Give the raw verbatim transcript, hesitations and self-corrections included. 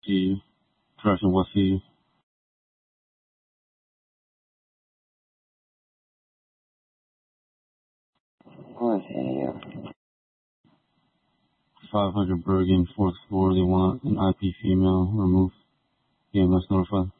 See you. Correction, what see you? What see you? five hundred Bergen, fourth floor. They want an I P female removed. E M S notified.